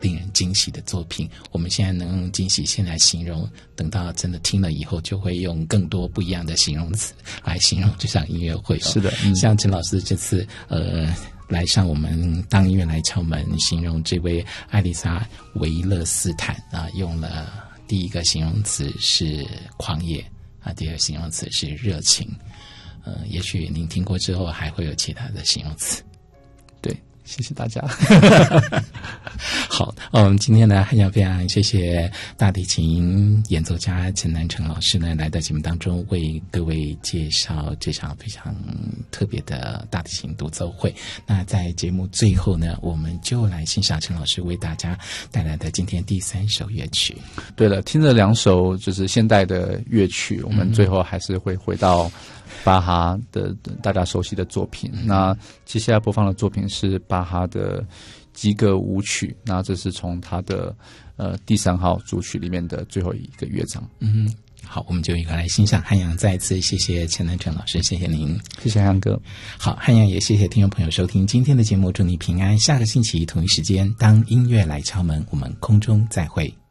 令人惊喜的作品。我们现在能用惊喜先来形容，等到真的听了以后，就会用更多不一样的形容词来形容这场音乐会。 是的， 像陈老师这次来上我们当音乐来敲门，形容这位艾丽莎维勒斯坦用了第一个形容词是狂野第二个形容词是热情。也许您听过之后还会有其他的形容词。 对，谢谢大家。 好，今天呢，非常谢谢大提琴演奏家陈南成老师呢来到节目当中，为各位介绍这场非常特别的大提琴独奏会。那在节目最后呢，我们就来欣赏陈老师为大家带来的今天第3首乐曲。 对了，听着2首就是现代的乐曲，我们最后还是会回到巴哈的大家熟悉的作品。那接下来播放的作品是巴哈的吉格舞曲，那这是从他的第3号组曲里面的最后一个乐章。 好，我们就一块来欣赏。汉阳再次谢谢陈南成老师，谢谢您。 谢谢汉哥。 好，汉阳也谢谢听众朋友收听今天的节目，祝你平安。下个星期同一时间，当音乐来敲门，我们空中再会。